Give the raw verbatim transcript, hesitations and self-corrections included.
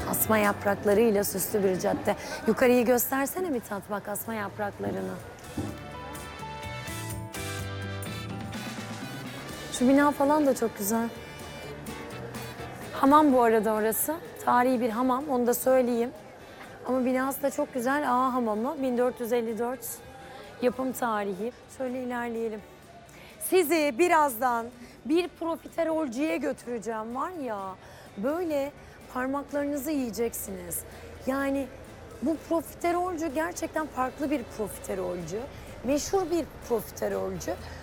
Asma yapraklarıyla süslü bir cadde. Yukarıyı göstersene Mithat, bak asma yapraklarını. Şu bina falan da çok güzel. Hamam bu arada orası. Tarihi bir hamam, onu da söyleyeyim. Ama binası da çok güzel. A Hamamı, bin dört yüz elli dört yapım tarihi. Şöyle ilerleyelim. Sizi birazdan bir profiterolcüye götüreceğim var ya, böyle parmaklarınızı yiyeceksiniz. Yani bu profiterolcü gerçekten farklı bir profiterolcü. Meşhur bir profiterolcü.